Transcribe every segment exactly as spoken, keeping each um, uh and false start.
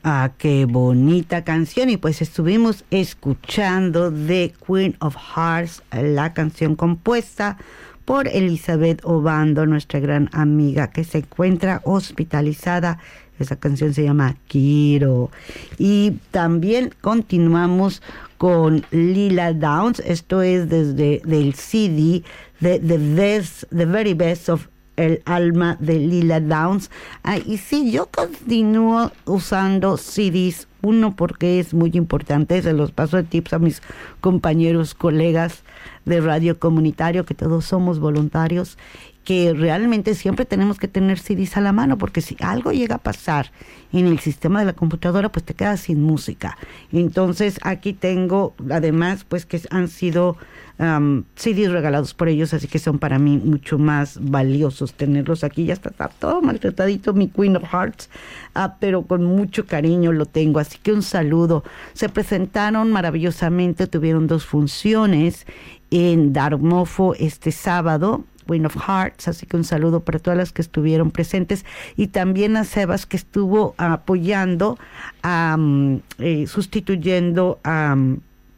Ah, qué bonita canción. Y pues estuvimos escuchando de Queen of Hearts, la canción compuesta por Elizabeth Obando, nuestra gran amiga que se encuentra hospitalizada. Esa canción se llama Quiero. Y también continuamos con Lila Downs. Esto es desde del C D de The Best, The Very Best of El Alma de Lila Downs. Ah, y sí, yo continúo usando C Ds, uno porque es muy importante, se los paso de tips a mis compañeros, colegas de radio comunitario, que todos somos voluntarios, que realmente siempre tenemos que tener C Ds a la mano, porque si algo llega a pasar en el sistema de la computadora, pues te quedas sin música. Entonces aquí tengo, además, pues que han sido um, C Ds regalados por ellos, así que son para mí mucho más valiosos tenerlos aquí. Ya está, está todo maltratadito mi Queen of Hearts, uh, pero con mucho cariño lo tengo, así que un saludo. Se presentaron maravillosamente, tuvieron dos funciones en Darmofo este sábado, Queen of Hearts, así que un saludo para todas las que estuvieron presentes, y también a Sebas, que estuvo apoyando, um, eh, sustituyendo a, um,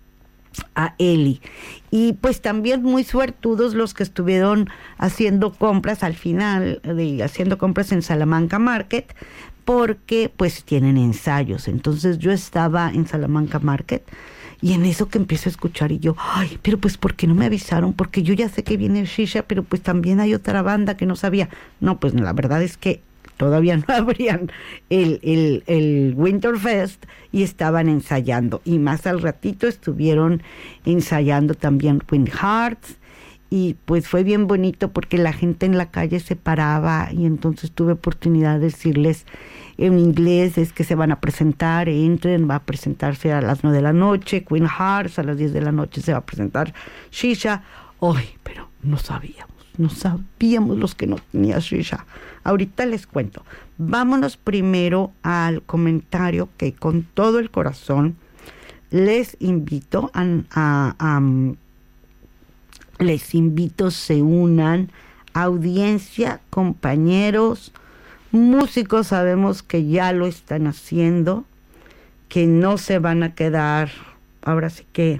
a Eli. Y pues también muy suertudos los que estuvieron haciendo compras al final, de, haciendo compras en Salamanca Market, porque pues tienen ensayos. Entonces yo estaba en Salamanca Market, y en eso que empiezo a escuchar, y yo, ay, pero pues ¿por qué no me avisaron? Porque yo ya sé que viene el Shisha, pero pues también hay otra banda que no sabía. No, pues la verdad es que todavía no abrían el, el, el Winterfest y estaban ensayando. Y más al ratito estuvieron ensayando también Queen Hearts. Y pues fue bien bonito porque la gente en la calle se paraba, y entonces tuve oportunidad de decirles en inglés, es que se van a presentar, entren, va a presentarse a las nueve de la noche, Queen Hearts, a las diez de la noche se va a presentar Shisha. Ay, pero no sabíamos, no sabíamos los que no tenía Shisha. Ahorita les cuento. Vámonos primero al comentario que con todo el corazón les invito a, a, a les invito se unan, audiencia, compañeros, músicos, sabemos que ya lo están haciendo, que no se van a quedar, ahora sí que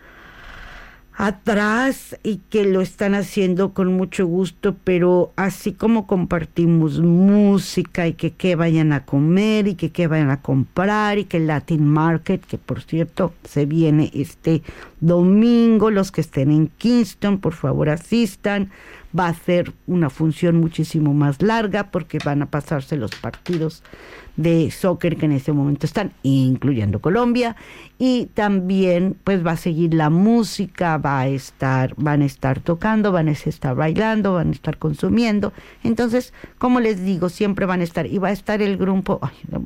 atrás, y que lo están haciendo con mucho gusto, pero así como compartimos música, y que qué vayan a comer, y que qué vayan a comprar, y que el Latin Market, que por cierto se viene este domingo, los que estén en Kingston, por favor asistan. Va a ser una función muchísimo más larga porque van a pasarse los partidos de soccer que en ese momento están, incluyendo Colombia, y también pues va a seguir la música, va a estar, van a estar tocando, van a estar bailando, van a estar consumiendo. Entonces, como les digo, siempre van a estar, y va a estar el grupo, ay,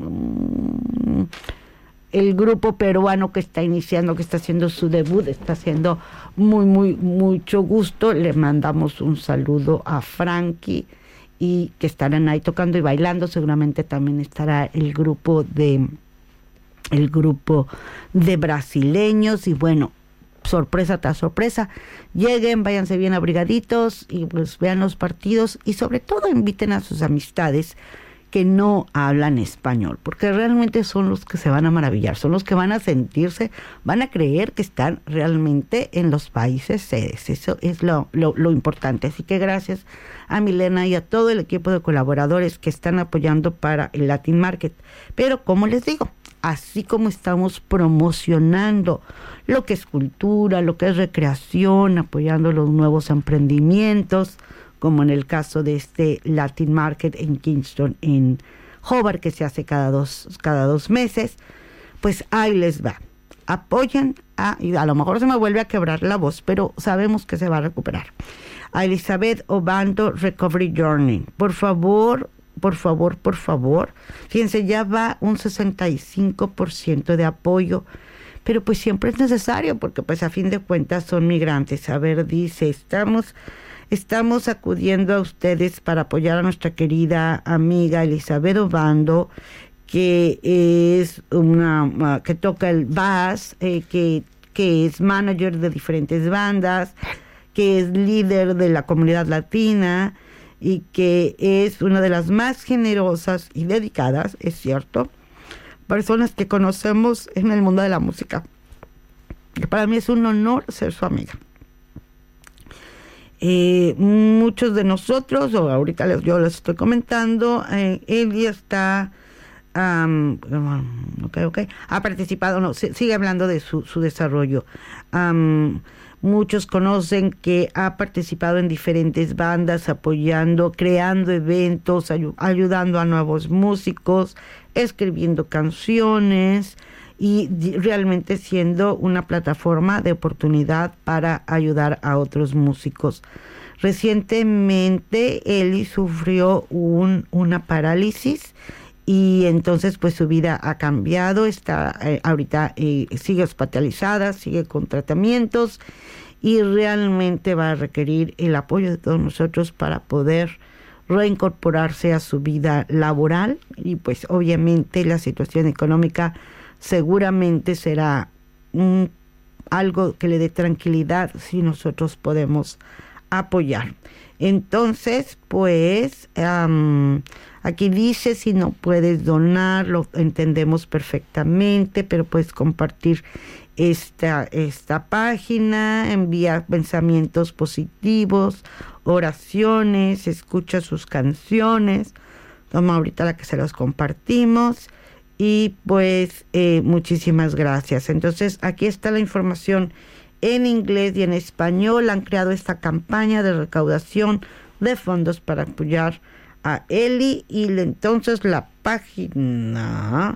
el grupo peruano que está iniciando, que está haciendo su debut, está haciendo muy, muy, mucho gusto. Le mandamos un saludo a Frankie, y que estarán ahí tocando y bailando. Seguramente también estará el grupo de, el grupo de brasileños, y bueno, sorpresa tras sorpresa. Lleguen, váyanse bien abrigaditos, y pues vean los partidos, y sobre todo inviten a sus amistades que no hablan español, porque realmente son los que se van a maravillar, son los que van a sentirse, van a creer que están realmente en los países sedes. Eso es lo, lo, lo importante. Así que gracias a Milena y a todo el equipo de colaboradores que están apoyando para el Latin Market. Pero como les digo, así como estamos promocionando lo que es cultura, lo que es recreación, apoyando los nuevos emprendimientos, como en el caso de este Latin Market en Kingston, en Hobart, que se hace cada dos, cada dos meses, pues ahí les va. Apoyen a, y a lo mejor se me vuelve a quebrar la voz, pero sabemos que se va a recuperar, a Elizabeth Obando Recovery Journey. Por favor, por favor, por favor. Fíjense, ya va un sesenta y cinco por ciento de apoyo, pero pues siempre es necesario, porque pues a fin de cuentas son migrantes. A ver, dice, estamos... Estamos acudiendo a ustedes para apoyar a nuestra querida amiga Elizabeth Obando, que es una que toca el bass, eh, que, que es manager de diferentes bandas, que es líder de la comunidad latina, y que es una de las más generosas y dedicadas, es cierto, personas que conocemos en el mundo de la música. Para mí es un honor ser su amiga. Eh, muchos de nosotros, o ahorita les, yo les estoy comentando, eh, Eli está, um, okay, okay, ha participado, no, sigue hablando de su, su desarrollo. Um, muchos conocen que ha participado en diferentes bandas, apoyando, creando eventos, ay, ayudando a nuevos músicos, escribiendo canciones y realmente siendo una plataforma de oportunidad para ayudar a otros músicos. Recientemente Eli sufrió un, una parálisis y entonces pues su vida ha cambiado, está eh, ahorita eh, sigue hospitalizada, sigue con tratamientos y realmente va a requerir el apoyo de todos nosotros para poder reincorporarse a su vida laboral y pues obviamente la situación económica seguramente será un, algo que le dé tranquilidad si nosotros podemos apoyar. Entonces, pues, um, aquí dice, si no puedes donar, lo entendemos perfectamente, pero puedes compartir esta, esta página, envía pensamientos positivos, oraciones, escucha sus canciones. Toma ahorita la que se las compartimos. Y pues eh, muchísimas gracias. Entonces aquí está la información en inglés y en español. Han creado esta campaña de recaudación de fondos para apoyar a Eli. Y entonces la página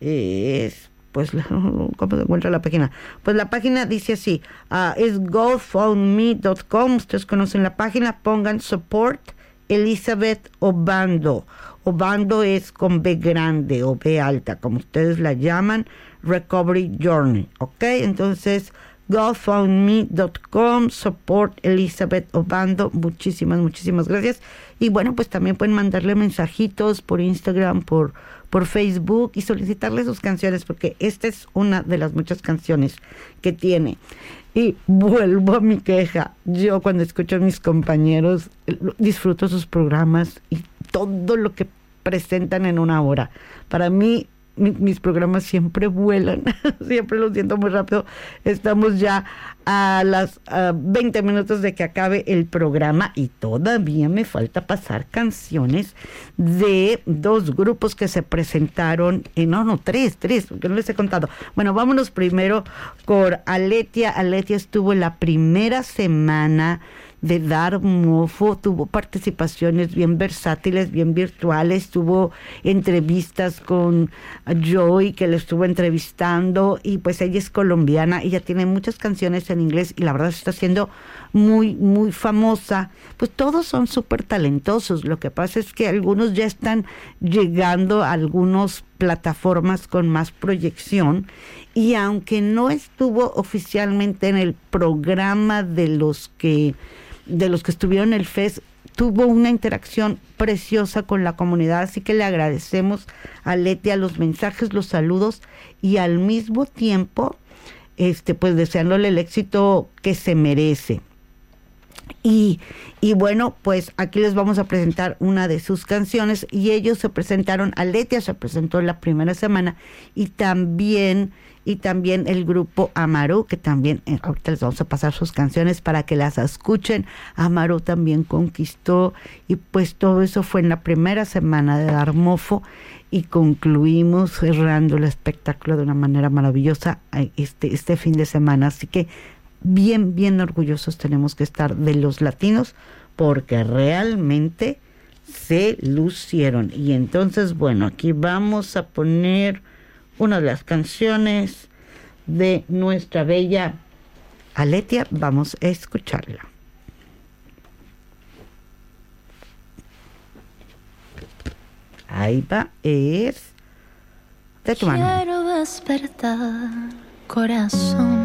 es, pues, ¿cómo se encuentra la página? Pues la página dice así, uh, es gofundme punto com. Ustedes conocen la página, pongan support Elizabeth Obando. Obando es con B grande o B alta, como ustedes la llaman, Recovery Journey, ¿ok? Entonces, gofundme punto com, support Elizabeth Obando. Muchísimas, muchísimas gracias. Y bueno, pues también pueden mandarle mensajitos por Instagram, por, por Facebook y solicitarle sus canciones, porque esta es una de las muchas canciones que tiene. Y vuelvo a mi queja. Yo cuando escucho a mis compañeros, disfruto sus programas y todo lo que presentan en una hora. Para mí, mi, mis programas siempre vuelan, siempre lo siento muy rápido. Estamos ya a las uh, veinte minutos de que acabe el programa y todavía me falta pasar canciones de dos grupos que se presentaron, eh, no, no, tres, tres, porque no les he contado. Bueno, vámonos primero con Aletia. Aletia estuvo la primera semana de Dar Mofo, tuvo participaciones bien versátiles, bien virtuales, tuvo entrevistas con Joy, que le estuvo entrevistando, y pues ella es colombiana, ella tiene muchas canciones en inglés y la verdad se está haciendo muy, muy famosa. Pues todos son súper talentosos, lo que pasa es que algunos ya están llegando a algunas plataformas con más proyección, y aunque no estuvo oficialmente en el programa de los que de los que estuvieron en el F E S, tuvo una interacción preciosa con la comunidad, así que le agradecemos a Leti a los mensajes, los saludos y al mismo tiempo este pues deseándole el éxito que se merece. Y, y bueno, pues aquí les vamos a presentar una de sus canciones, y ellos se presentaron, Aletia se presentó la primera semana, y también y también el grupo Amaru, que también eh, ahorita les vamos a pasar sus canciones para que las escuchen. Amaru también conquistó, y pues todo eso fue en la primera semana de Dar Mofo, y concluimos cerrando el espectáculo de una manera maravillosa este, este fin de semana. Así que bien, bien orgullosos tenemos que estar de los latinos, porque realmente se lucieron. Y entonces, bueno, aquí vamos a poner una de las canciones de nuestra bella Aletia. Vamos a escucharla. Ahí va, es de tu mano. Quiero despertar, corazón.